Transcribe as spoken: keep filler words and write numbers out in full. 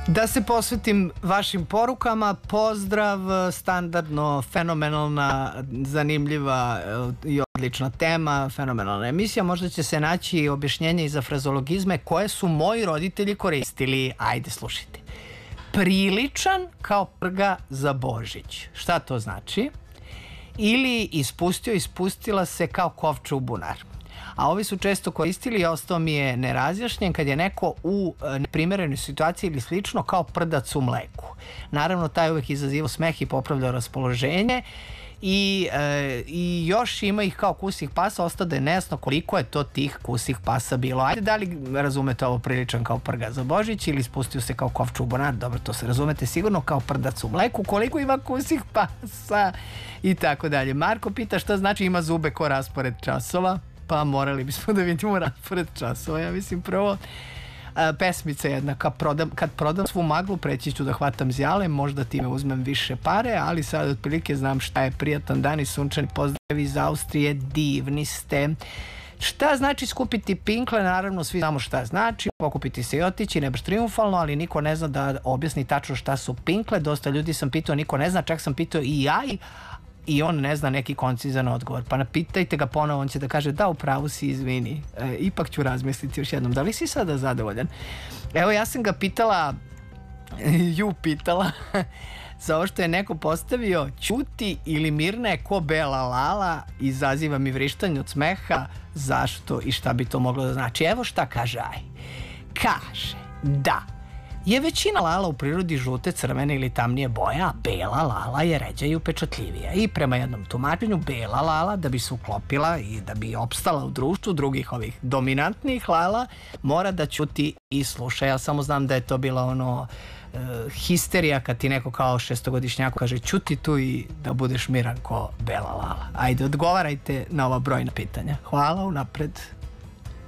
Da se posvetim vašim porukama, pozdrav, standardno, fenomenalna, zanimljiva i odlična tema, fenomenalna emisija. Možda će se naći objašnjenje i za frazologizme koje su moji roditelji koristili. Ajde, slušajte. Priličan kao prga za Božić. Šta to znači? Ili ispustio, ispustila se kao kovča u bunar. A ovi su često koristili i ostao mi je nerazjašnjen kad je neko u neprimerenoj situaciji ili slično kao prdac u mleku. Naravno, taj uvek izazivao smeh i popravljao raspoloženje i, e, i još ima ih kao kusih pasa, ostade nejasno koliko je to tih kusih pasa bilo. Ajde, da li razumete ovo priličan kao prga za Božić ili spustio se kao kovča u bunar? Dobro, to se razumete sigurno kao prdac u mleku, koliko ima kusih pasa i tako dalje. Marko pita šta znači ima zube ko raspored časova. Pa morali bismo da vidimo raspored časova. Ja mislim prvo a, pesmica jedna, kad prodam, kad prodam svu maglu preći ću da hvatam zjale, možda time uzmem više pare, ali sad otprilike znam šta je prijatan dan i sunčani pozdrav iz Austrije, divni ste. Šta znači skupiti pinkle? Naravno svi znamo šta znači, pokupiti se i otići, ne baš triumfalno, ali niko ne zna da objasni tačno šta su pinkle. Dosta ljudi sam pitao, niko ne zna, čak sam pitao i ja i i on ne zna neki koncizan odgovor. Pa napitajte ga ponovo, on će da kaže da, u pravu si, izvini. E, ipak ću razmisliti još jednom. Da li si sada zadovoljan? Evo, ja sam ga pitala, ju pitala, za ovo što je neko postavio, Ćuti ili Mirna je ko bela lala, izaziva mi vrištanje od smeha, zašto i šta bi to moglo da znači. Evo šta kaže aj. Kaže da je većina lala u prirodi žute, crvene ili tamnije boja, a bela lala je ređa i upečatljivija. I prema jednom tumačenju, bela lala, da bi se uklopila i da bi opstala u društvu drugih ovih dominantnih lala, mora da ćuti i sluša. Ja samo znam da je to bila ono e, histerija kad ti neko kao šestogodišnjaku kaže ćuti tu i da budeš miran ko bela lala. Ajde, odgovarajte na ova brojna pitanja. Hvala unapred.